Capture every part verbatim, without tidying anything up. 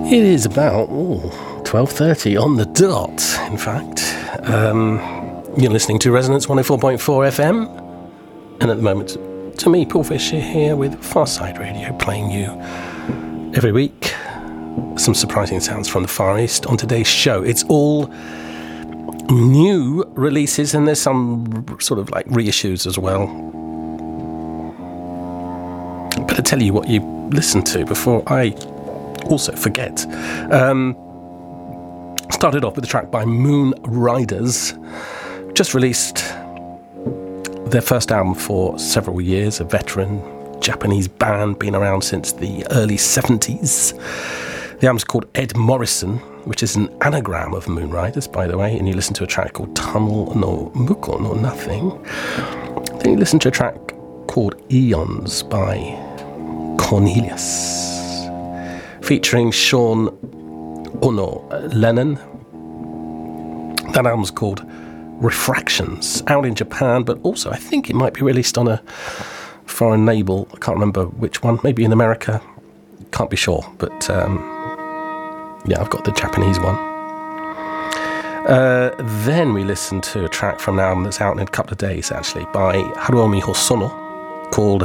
It is about twelve thirty on the dot, in fact. Um, you're listening to Resonance one oh four point four F M. And at the moment, to me, Paul Fisher here with Farside Radio, playing you every week some surprising sounds from the Far East. On today's show, it's all new releases, and there's some sort of like reissues as well. But to tell you what you listened to before I also forget. Um, started off with a track by Moon Riders, just released their first album for several years, a veteran Japanese band, been around since the early seventies. The album's called Ed Morrison, which is an anagram of Moon Riders, by the way, and you listen to a track called Tunnel no Muko no Nothing. Then you listen to a track called Eons by Cornelius, featuring Sean Ono Lennon. That album's called Refractions, out in Japan, but also I think it might be released on a foreign label. I can't remember which one, maybe in America, can't be sure, but um, yeah, I've got the Japanese one. Uh, then we listened to a track from an album that's out in a couple of days, actually, by Haruomi Hosono, called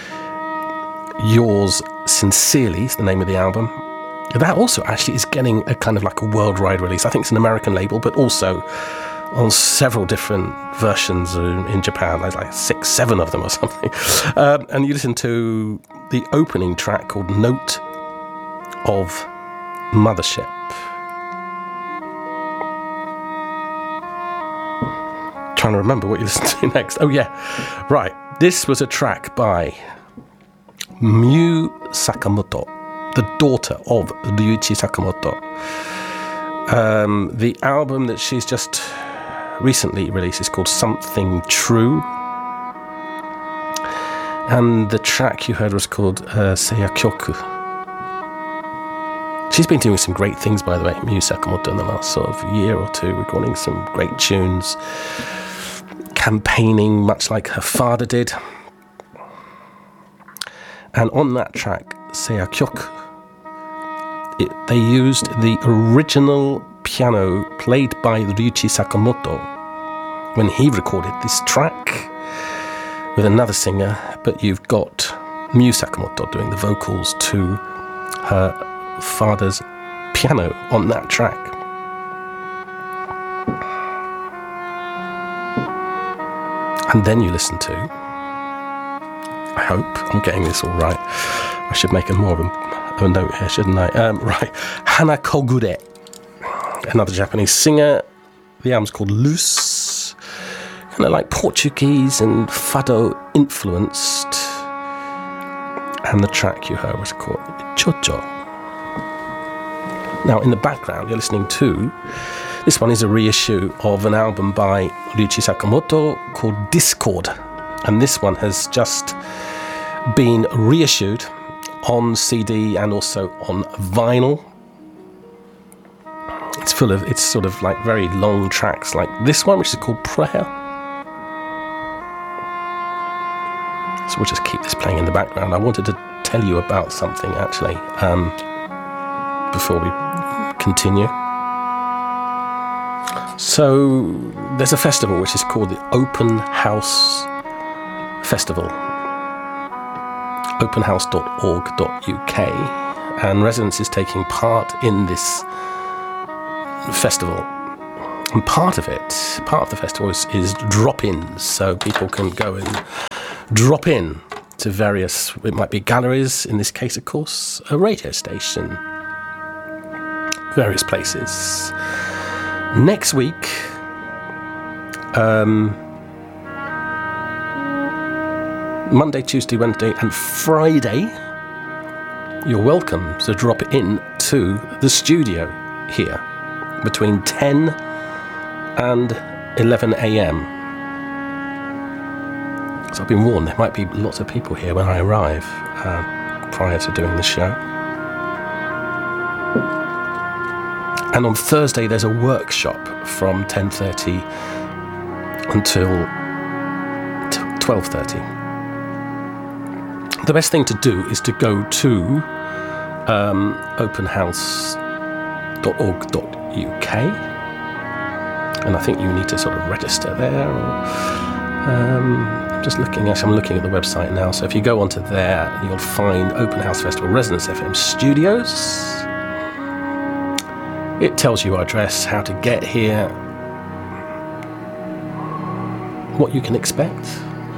Yours Sincerely is the name of the album. That also actually is getting a kind of like a worldwide release. I think it's an American label, but also on several different versions in, in Japan. There's like six, seven of them or something. Um, and you listen to the opening track called Note of Mothership. Trying to remember what you listened to next. Oh yeah, right. This was a track by Miu Sakamoto, the daughter of Ryuichi Sakamoto. Um, the album that she's just recently released is called Something True. And the track you heard was called uh, Seiyakyoku. She's been doing some great things, by the way, Miu Sakamoto, in the last sort of year or two, recording some great tunes, campaigning much like her father did. And on that track, Seiyakyoku, it, they used the original piano played by Ryuichi Sakamoto when he recorded this track with another singer, but you've got Miu Sakamoto doing the vocals to her father's piano on that track. And then you listen to, I hope I'm getting this all right, I should make a more of a, of a note here, shouldn't I? Um, right, Hana Kogure, another Japanese singer. The album's called Loose, kind of like Portuguese and fado influenced, and the track you heard was called Chocho. Now in the background you're listening to, this one is a reissue of an album by Ryuichi Sakamoto called Discord, and this one has just been reissued on C D and also on vinyl. It's full of, it's sort of like very long tracks like this one, which is called Prayer. So we'll just keep this playing in the background. I wanted to tell you about something actually um, before we continue. So there's a festival which is called the Open House Festival, open house dot org dot U K, and Resonance is taking part in this festival. And part of it, part of the festival is, is drop-ins, so people can go and drop in to various, it might be galleries, in this case of course, a radio station, various places. Next week, um, Monday, Tuesday, Wednesday and Friday, you're welcome to drop in to the studio here between ten and eleven a.m. So I've been warned there might be lots of people here when I arrive uh, prior to doing the show. And on Thursday there's a workshop from ten thirty until twelve thirty. The best thing to do is to go to um, open house dot org dot U K, and I think you need to sort of register there. Or, um, I'm just looking, actually I'm looking at the website now, so if you go onto there, you'll find Open House Festival Resonance F M Studios. It tells you our address, how to get here, what you can expect.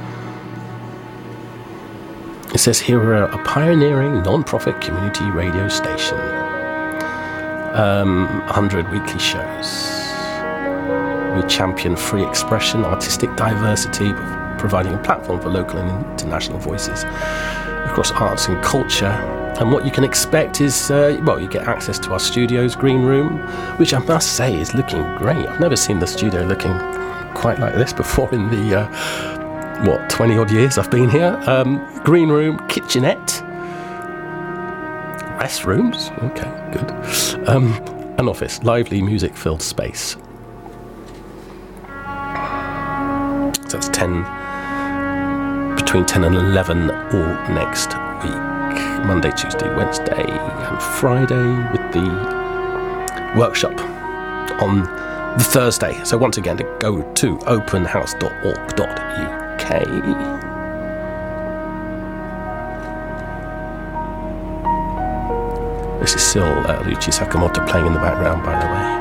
It says here we're a pioneering non-profit community radio station. Um, one hundred weekly shows. We champion free expression, artistic diversity, providing a platform for local and international voices across arts and culture. And what you can expect is, uh, well, you get access to our studio's green room, which I must say is looking great. I've never seen the studio looking quite like this before in the, uh, what, twenty odd years I've been here. Um, green room, kitchenette, restrooms, okay, good. Um, an office, lively music-filled space. So that's ten, between ten and eleven all next week. Monday, Tuesday, Wednesday and Friday, with the workshop on the Thursday. So once again, to go to open house dot org dot U K. This is still uh, Ryuichi Sakamoto playing in the background, by the way.